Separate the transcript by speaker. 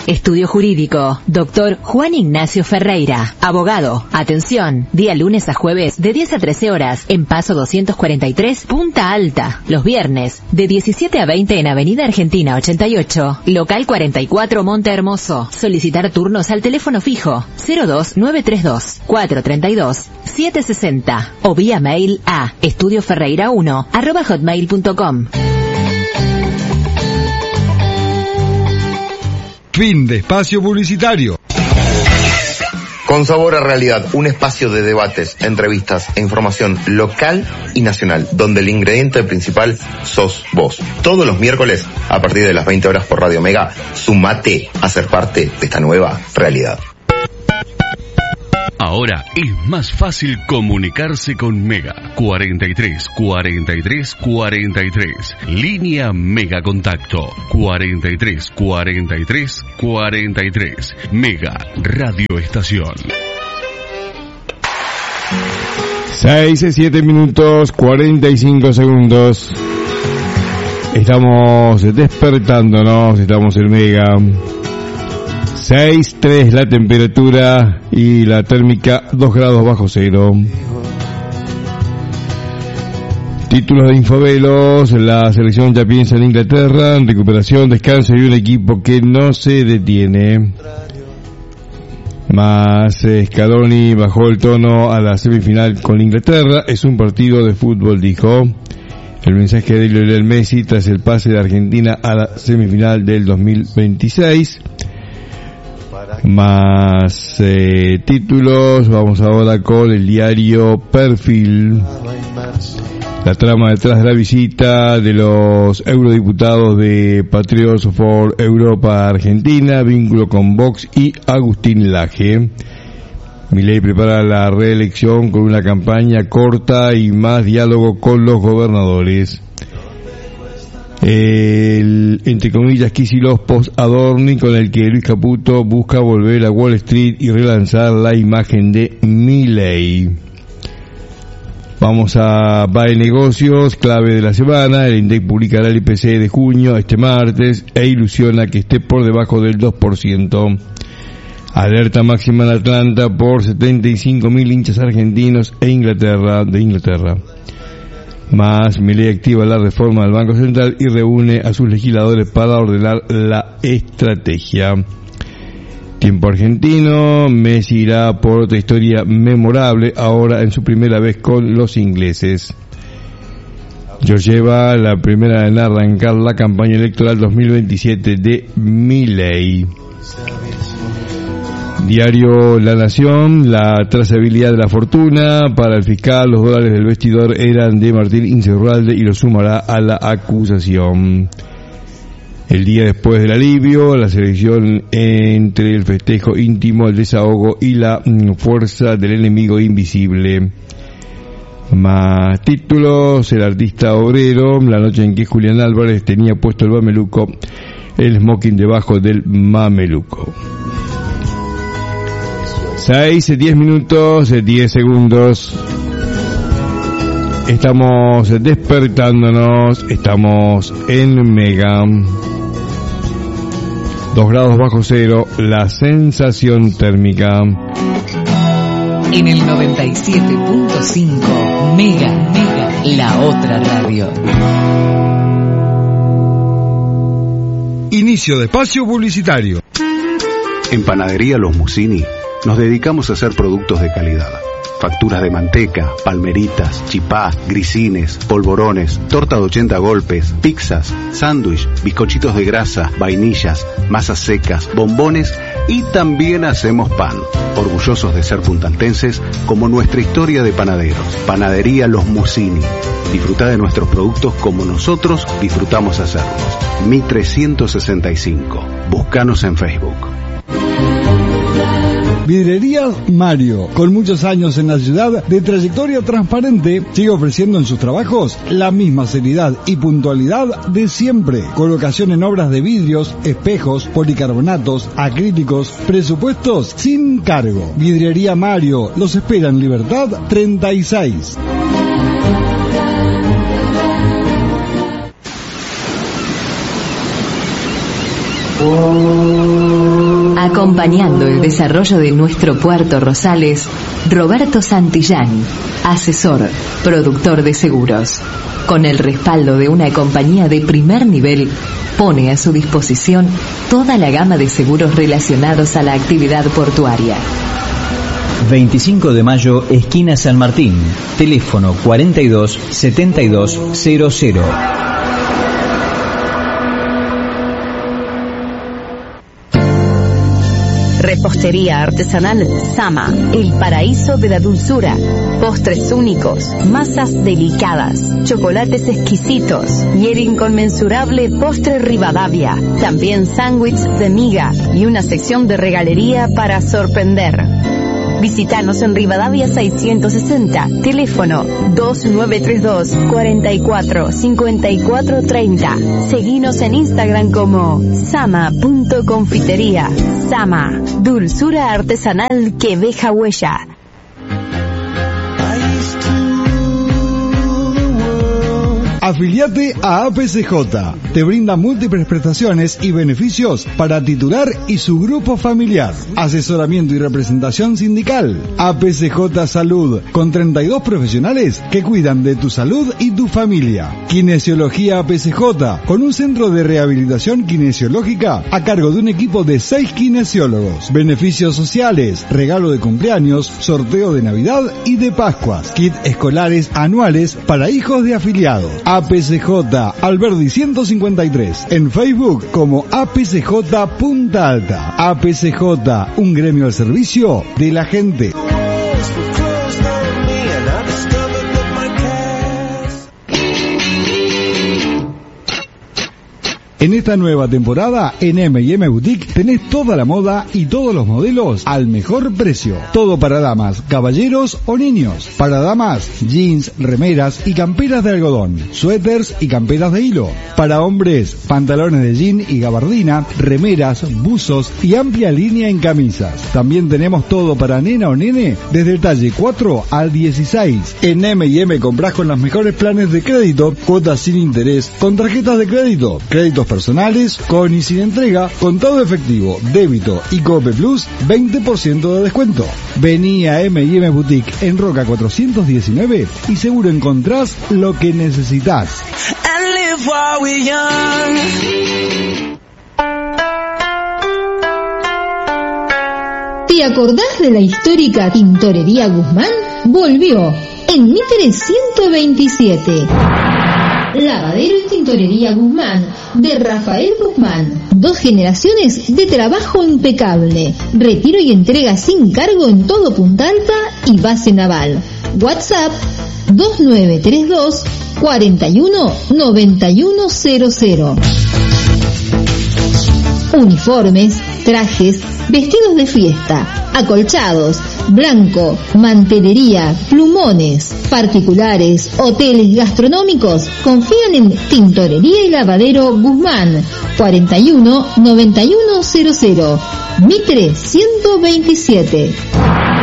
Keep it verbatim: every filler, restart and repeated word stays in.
Speaker 1: Estudio Jurídico, doctor Juan Ignacio Ferreira, abogado. Atención, día lunes a jueves de diez a trece horas en Paso doscientos cuarenta y tres, Punta Alta. Los viernes de diecisiete a veinte en Avenida Argentina ochenta y ocho, local cuarenta y cuatro, Monte Hermoso. Solicitar turnos al teléfono fijo cero dos nueve tres dos, cuatro tres dos, siete seis cero o vía mail a estudioferreira uno arroba hotmail punto com.
Speaker 2: Fin de espacio publicitario.
Speaker 3: Con Sabor a Realidad, un espacio de debates, entrevistas e información local y nacional, donde el ingrediente principal sos vos. Todos los miércoles, a partir de las veinte horas por Radio Mega, sumate a ser parte de esta nueva realidad.
Speaker 4: Ahora es más fácil comunicarse con Mega. cuarenta y tres, cuarenta y tres, cuarenta y tres. Línea Mega Contacto. cuarenta y tres, cuarenta y tres, cuarenta y tres. Mega Radio Estación.
Speaker 5: seis, siete minutos, cuarenta y cinco segundos. Estamos despertándonos, estamos en Mega. seis tres la temperatura y la térmica dos grados bajo cero. Títulos de Infovelos, la selección ya piensa en Inglaterra, en recuperación, descanso y un equipo que no se detiene. Más Scaloni bajó el tono a la semifinal con Inglaterra, es un partido de fútbol, dijo. El mensaje de Lionel Messi tras el pase de Argentina a la semifinal del dos mil veintiséis. Más eh, títulos, vamos ahora con el diario Perfil. La trama detrás de la visita de los eurodiputados de Patriots for Europa a Argentina, vínculo con Vox y Agustín Laje. Milei prepara la reelección con una campaña corta y más diálogo con los gobernadores. El, entre comillas, Kicillof post-Adorni, con el que Luis Caputo busca volver a Wall Street y relanzar la imagen de Milei. Vamos a Bae Negocios, clave de la semana. El INDEC publicará el I P C de junio este martes e ilusiona que esté por debajo del dos por ciento. Alerta máxima en Atlanta por setenta y cinco mil hinchas argentinos e Inglaterra de Inglaterra. Más, Milei activa la reforma del Banco Central y reúne a sus legisladores para ordenar la estrategia. Tiempo argentino, Messi irá por otra historia memorable, ahora en su primera vez con los ingleses. Georgieva, la primera en arrancar la campaña electoral dos mil veintisiete de Milei. Diario La Nación, la trazabilidad de la fortuna. Para el fiscal, los dólares del vestidor eran de Martín Insaurralde y lo sumará a la acusación. El día después del alivio, la selección entre el festejo íntimo, el desahogo y la fuerza del enemigo invisible. Más títulos, el artista obrero, la noche en que Julián Álvarez tenía puesto el mameluco, el smoking debajo del mameluco. seis, diez minutos, diez segundos. Estamos despertándonos, estamos en Mega. dos grados bajo cero, la sensación térmica.
Speaker 1: En el noventa y siete punto cinco, Mega, Mega, la otra radio.
Speaker 2: Inicio de espacio publicitario.
Speaker 6: En Panadería Los Musini nos dedicamos a hacer productos de calidad. Facturas de manteca, palmeritas, chipá, grisines, polvorones, torta de ochenta golpes, pizzas, sándwich, bizcochitos de grasa, vainillas, masas secas, bombones y también hacemos pan. Orgullosos de ser puntaltenses como nuestra historia de panaderos. Panadería Los Musini. Disfruta de nuestros productos como nosotros disfrutamos hacerlos. Mi trescientos sesenta y cinco. Búscanos en Facebook.
Speaker 7: Vidrería Mario, con muchos años en la ciudad de trayectoria transparente, sigue ofreciendo en sus trabajos la misma seriedad y puntualidad de siempre. Colocación en obras de vidrios, espejos, policarbonatos, acrílicos, presupuestos sin cargo. Vidrería Mario, los espera en Libertad treinta y seis.
Speaker 8: Oh.
Speaker 1: Acompañando el desarrollo de nuestro puerto Rosales, Roberto Santillán, asesor, productor de seguros. Con el respaldo de una compañía de primer nivel, pone a su disposición toda la gama de seguros relacionados a la actividad portuaria.
Speaker 8: veinticinco de mayo, esquina San Martín. Teléfono cuarenta y dos setenta y dos cero cero.
Speaker 9: Repostería artesanal Sama, el paraíso de la dulzura. Postres únicos, masas delicadas, chocolates exquisitos y el inconmensurable postre Rivadavia. También sándwich de miga y una sección de regalería para sorprender. Visítanos en Rivadavia seiscientos sesenta, teléfono dos nueve tres dos, cuarenta y cuatro, cincuenta y cuatro treinta. Seguinos en Instagram como sama punto confitería. Sama, dulzura artesanal que deja huella.
Speaker 7: Afiliate a A P C J. Te brinda múltiples prestaciones y beneficios para titular y su grupo familiar. Asesoramiento y representación sindical. A P C J Salud, con treinta y dos profesionales que cuidan de tu salud y tu familia. Kinesiología A P C J, con un centro de rehabilitación kinesiológica a cargo de un equipo de seis kinesiólogos. Beneficios sociales, regalo de cumpleaños, sorteo de Navidad y de Pascuas. Kit escolares anuales para hijos de afiliados. A P C J Alberdi ciento cincuenta y tres, en Facebook como A P C J Punta Alta. A P C J, un gremio al servicio de la gente. En esta nueva temporada, en eme y eme Boutique, tenés toda la moda y todos los modelos al mejor precio. Todo para damas, caballeros o niños. Para damas, jeans, remeras y camperas de algodón, suéteres y camperas de hilo. Para hombres, pantalones de jean y gabardina, remeras, buzos y amplia línea en camisas. También tenemos todo para nena o nene, desde el talle cuatro al dieciséis. En eme y eme comprás con los mejores planes de crédito, cuotas sin interés, con tarjetas de crédito, créditos personales, con y sin entrega, contado efectivo, débito y Cope Plus, veinte por ciento de descuento. Vení a eme y eme Boutique en Roca cuatrocientos diecinueve y seguro encontrás lo que necesitas.
Speaker 10: ¿Te acordás de la histórica Tintorería Guzmán? Volvió en Mitre ciento veintisiete. Lavadero y Tintorería Guzmán, de Rafael Guzmán. Dos generaciones de trabajo impecable. Retiro y entrega sin cargo en todo Punta Alta y base naval. WhatsApp dos nueve tres dos, cuatro uno, nueve uno cero cero. Uniformes, trajes, vestidos de fiesta, acolchados, blanco, mantelería, plumones, particulares, hoteles gastronómicos. Confían en Tintorería y Lavadero Guzmán, cuarenta y uno, noventa y uno cero cero, Mitre ciento veintisiete.